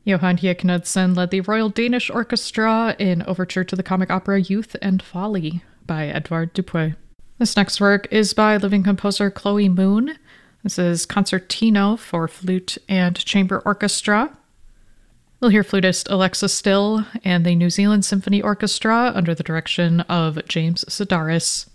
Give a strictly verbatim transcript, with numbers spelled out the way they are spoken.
Johan Hie Knudsen led the Royal Danish Orchestra in Overture to the comic opera Youth and Folly by Edvard Dupuy. This next work is by living composer Chloe Moon. This is Concertino for Flute and Chamber Orchestra. We'll hear flutist Alexa Still and the New Zealand Symphony Orchestra under the direction of James Sedaris.